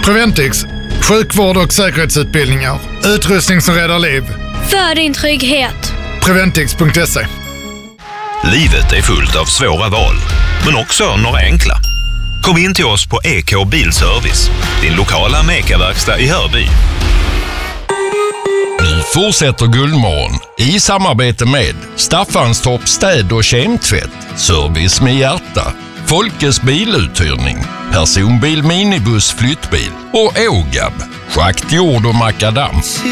Preventix, sjukvård och säkerhetsutbildningar. Utrustning som räddar liv. För din trygghet. Preventix.se. Livet är fullt av svåra val, men också några enkla. Kom in till oss på EK Bilservice, din lokala Meka-verkstad i Hörby. Nu fortsätter Guldmorgon i samarbete med Staffanstorp städ- och kemtvätt, service med hjärta, Folkes biluthyrning, personbil, minibuss, flyttbil och Ågab, schakt, jord och makadam.